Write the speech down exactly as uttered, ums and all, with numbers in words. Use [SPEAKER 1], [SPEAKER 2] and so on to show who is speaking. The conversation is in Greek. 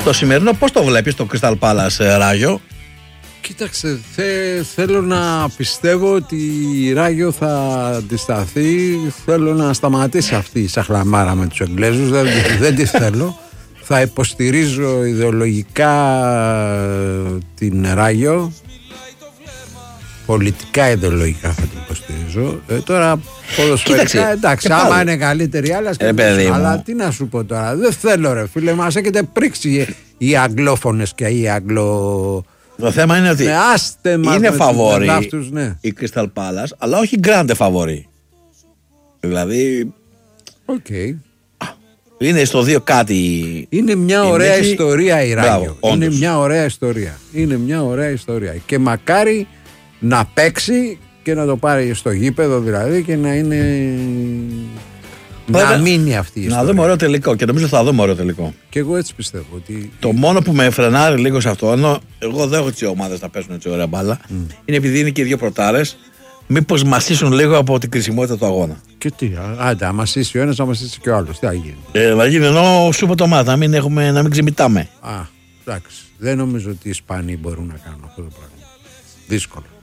[SPEAKER 1] Το σημερινό πώς το βλέπεις το Crystal Palace, Ράγιο?
[SPEAKER 2] Κοίταξε, θε, θέλω να πιστεύω ότι η Ράγιο θα αντισταθεί. Θέλω να σταματήσει αυτή η σαχλαμάρα με τους Εγγλέζους. Δεν, δεν τη θέλω. Θα υποστηρίζω ιδεολογικά την Ράγιο. Πολιτικά ιδεολογικά θα την υποστηρίζω. Ε, τώρα ποδοσφαιρικά εντάξει, άμα πάλι είναι καλύτερη άλλα, ε, αλλά τι να σου πω τώρα, δεν θέλω ρε φίλε, μας έχετε πρίξει οι αγγλόφωνες και οι αγγλο...
[SPEAKER 1] Το θέμα είναι ότι
[SPEAKER 2] ναι,
[SPEAKER 1] είναι φαβόρη
[SPEAKER 2] ναι.
[SPEAKER 1] η Crystal Palace, αλλά όχι grande φαβόρη. Δηλαδή
[SPEAKER 2] okay.
[SPEAKER 1] είναι στο δύο κάτι.
[SPEAKER 2] Είναι μια ωραία
[SPEAKER 1] έχει...
[SPEAKER 2] ιστορία η Ράγιο.
[SPEAKER 1] Μπράβο,
[SPEAKER 2] είναι
[SPEAKER 1] όντως.
[SPEAKER 2] μια ωραία ιστορία. Είναι μια ωραία ιστορία. Και μακάρι να παίξει και να το πάρει στο γήπεδο δηλαδή και να είναι. Πρέπει να μείνει αυτή η ιστορία.
[SPEAKER 1] Να δούμε ωραίο τελικό και νομίζω θα δούμε ωραίο τελικό.
[SPEAKER 2] Και εγώ έτσι πιστεύω. Ότι...
[SPEAKER 1] Το μόνο που με φρενάρει λίγο σε αυτό, ενώ εγώ δεν έχω τις ομάδες να παίζουν έτσι ωραία μπάλα, mm. είναι επειδή είναι και οι δύο πρωτάρες, μήπως μασίσουν λίγο από την κρισιμότητα του αγώνα.
[SPEAKER 2] Και τι, άντε, να μασίσει ο ένας, να μασίσει και ο άλλος. Τι θα γίνει.
[SPEAKER 1] Ε, θα γίνει ενώ σου το μάτι, να μην, έχουμε, να μην ξεμητάμε.
[SPEAKER 2] Α, εντάξει. Δεν νομίζω ότι οι Ισπανοί μπορούν να κάνουν αυτό το πράγμα. Δύσκολο.